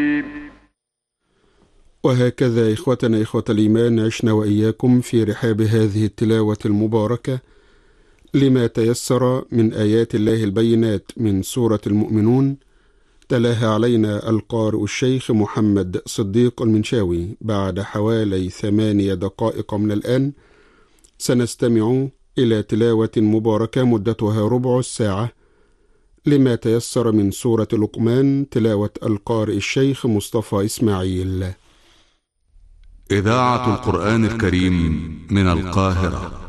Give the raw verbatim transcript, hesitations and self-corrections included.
وهكذا إخوتنا إخوة الإيمان عشنا وإياكم في رحاب هذه التلاوة المباركة لما تيسر من آيات الله البينات من سورة المؤمنون، تلاها علينا القارئ الشيخ محمد صديق المنشاوي. بعد حوالي ثمانية دقائق من الآن سنستمع إلى تلاوة مباركة مدتها ربع الساعة لما تيسر من سورة لقمان، تلاوة القارئ الشيخ مصطفى إسماعيل. إذاعة القرآن الكريم من القاهرة.